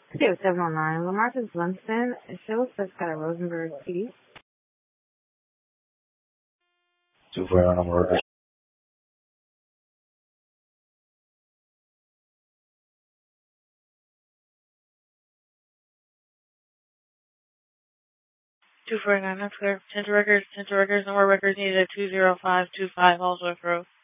Studio 709, Lamarcus Lunston. It shows that's got a Rosenberg PD. 249 on workers. 249, that's clear. Potential records, no more records needed at 20525 Allsworth Road.